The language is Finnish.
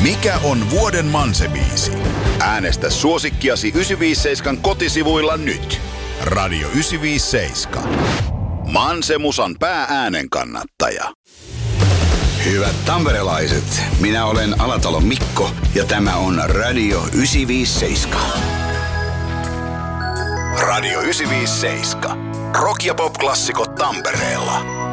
Mikä on vuoden Manse-biisi? Äänestä suosikkiasi 957 kotisivuilla nyt. Radio 957. Manse-musan pää-äänen kannattaja. Hyvät tamperelaiset, minä olen Alatalon Mikko ja tämä on Radio 957. Radio 957. Rock- ja pop-klassikot Tampereella.